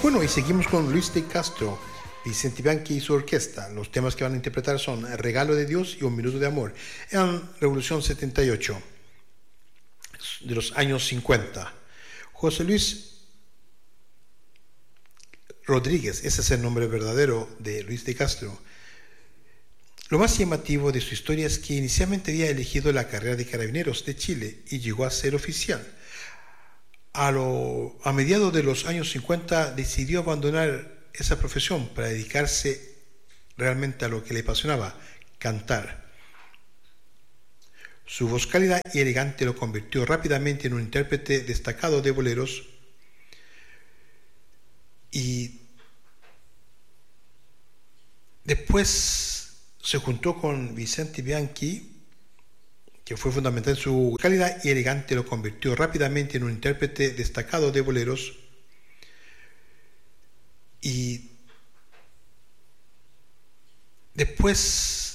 Bueno, y seguimos con Luis de Castro, Vicente Bianchi y su orquesta. Los temas que van a interpretar son El regalo de Dios y Un minuto de amor, en Revolución 78, de los años 50. José Luis Rodríguez, ese es el nombre verdadero de Luis de Castro. Lo más llamativo de su historia es que inicialmente había elegido la carrera de Carabineros de Chile y llegó a ser oficial. A mediados de los años 50 decidió abandonar esa profesión para dedicarse realmente a lo que le apasionaba, cantar. Su voz cálida y elegante lo convirtió rápidamente en un intérprete destacado de boleros y después se juntó con Vicente Bianchi, que fue fundamental en su calidad y elegante, lo convirtió rápidamente en un intérprete destacado de boleros y después